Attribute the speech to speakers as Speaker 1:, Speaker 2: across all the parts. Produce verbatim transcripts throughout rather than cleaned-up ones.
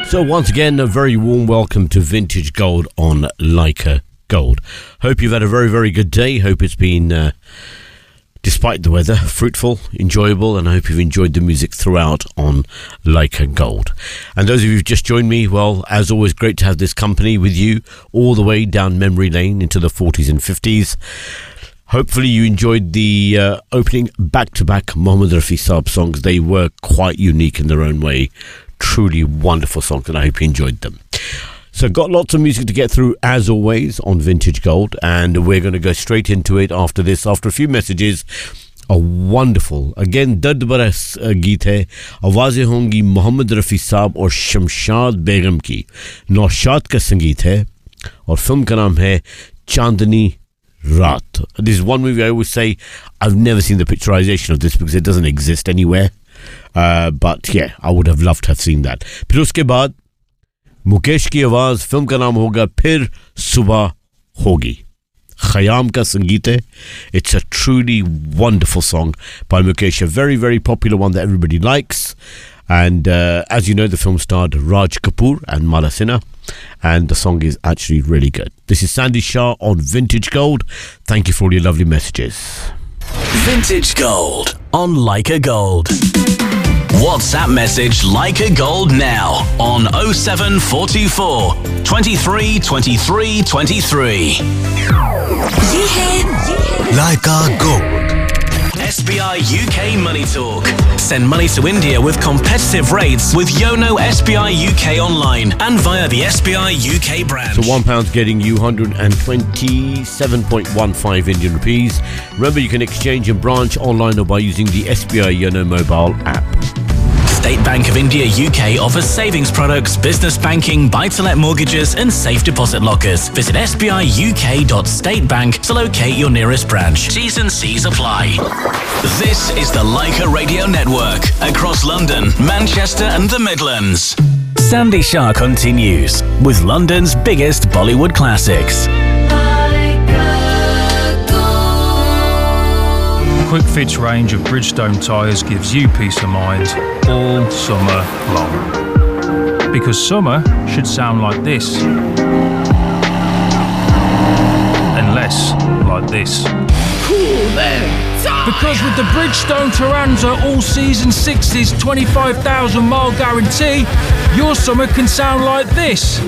Speaker 1: So once again, a very warm welcome to Vintage Gold on Leica Gold. Hope you've had a very, very good day. Hope it's been, uh, despite the weather, fruitful, enjoyable, and I hope you've enjoyed the music throughout on Leica Gold. And those of you who've just joined me, well, as always, great to have this company with you all the way down memory lane into the forties and fifties. Hopefully you enjoyed the uh, opening back-to-back Mohammed Rafi Saab songs. They were quite unique in their own way. Truly wonderful songs, and I hope you enjoyed them. So got lots of music to get through as always on Vintage Gold, and we're going to go straight into it after this, after a few messages. A wonderful, again, दर्द भरा गीत है. आवाज़ें होंगी मोहम्मद रफ़ी साहब और शमशाद बेगम की. नौशाद का संगीत है और फिल्म का नाम है चांदनी रात. This is one movie I always say I've never seen the picturization of this because it doesn't exist anywhere. Uh, but yeah, I would have loved to have seen that. फिर उसके बाद मुकेश की आवाज़, film का नाम होगा फिर सुबह होगी. खयाम का संगीत है. It's a truly wonderful song by Mukesh, a very, very popular one that everybody likes. And uh, as you know, the film starred Raj Kapoor and Mala Sinha, and the song is actually really good. This is Sandy Shah on Vintage Gold. Thank you for all your lovely messages.
Speaker 2: Vintage Gold on Leica Gold. WhatsApp message Leica Gold now on oh seven four two four, twenty-three twenty-three twenty-three.
Speaker 3: ये है
Speaker 2: Leica Gold. S B I U K Money Talk. Send money to India with competitive rates with Yono S B I U K online and via the S B I U K branch.
Speaker 1: So one pound's getting you one hundred twenty-seven point one five Indian rupees. Remember, you can exchange in branch, online, or by using the S B I Yono mobile app.
Speaker 2: State Bank of India U K offers savings products, business banking, buy-to-let mortgages and safe deposit lockers. Visit s b i u k dot state bank to locate your nearest branch. T's and C's apply. This is the Leica Radio Network across London, Manchester and the Midlands. Sandy Shah continues with London's biggest Bollywood classics.
Speaker 4: Quick Fit's range of Bridgestone tyres gives you peace of mind all summer long. Because summer should sound like this. And less like this.
Speaker 5: Cool then.
Speaker 4: Because with the Bridgestone Taranza all-season sixties twenty-five thousand mile guarantee, your summer can sound like this.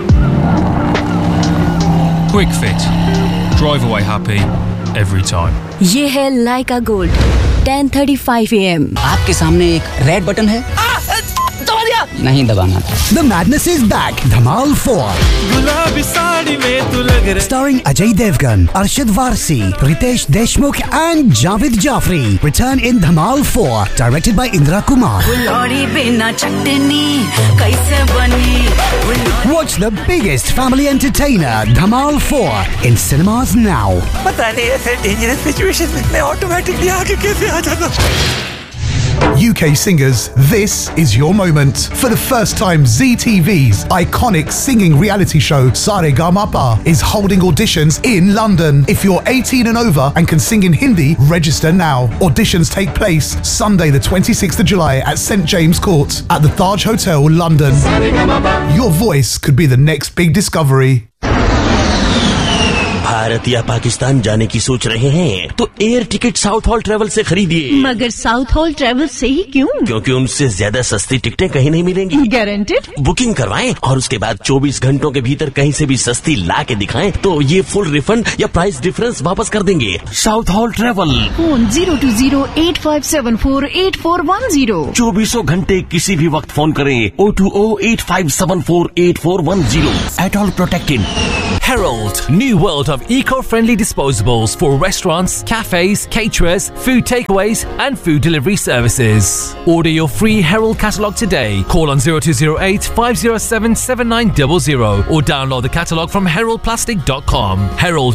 Speaker 4: Quick Fit. Drive away happy every time.
Speaker 3: ये है Leica Gold ten thirty-five a m
Speaker 6: आपके सामने एक red button है.
Speaker 5: दबा दिया.
Speaker 6: नहीं दबाना.
Speaker 7: The madness is back. Dhamal four.
Speaker 5: गुलाबी साड़ी में तू लग रहा.
Speaker 7: Starring Ajay Devgan, Arshad Varsi, Ritesh Deshmukh and Javed Jafri. Return in Dhamal four. Directed by Indra Kumar. Watch the biggest family entertainer, Dhamal four, in cinemas now.
Speaker 5: पता नहीं ऐसे dangerous situation में मैं automatically आगे कैसे आ जाता.
Speaker 8: U K singers, this is your moment. For the first time, Z T V's iconic singing reality show Saregama is holding auditions in London. If you're eighteen and over and can sing in Hindi, register now. Auditions take place Sunday the twenty-sixth of July at St James Court at the Taj Hotel, London. Your voice could be the next big discovery.
Speaker 9: Bharat या पाकिस्तान जाने की सोच रहे हैं तो air ticket south hall travel से खरीदिए.
Speaker 10: मगर साउथ हॉल ट्रेवल से ही क्यों?
Speaker 9: क्योंकि उनसे ज्यादा सस्ती टिकटें कहीं नहीं मिलेंगी.
Speaker 10: गारंटेड.
Speaker 9: बुकिंग करवाएं और उसके बाद चौबीस घंटों के भीतर कहीं से भी सस्ती ला के दिखाएं तो ये फुल रिफंड या प्राइस डिफरेंस वापस कर देंगे. South hall travel.
Speaker 10: Phone zero to zero eight five seven four eight four one zero.
Speaker 9: चौबीसों घंटे किसी भी वक्त फोन करें. O two O eight five seven four eight four one zero. At all protected.
Speaker 11: Herald, new world of eco-friendly disposables for restaurants, cafes, caterers, food takeaways and food delivery services. Order your free Herald catalogue today. Call on zero two zero eight five zero seven seven nine zero zero or download the catalogue from herald plastic dot com. Herald,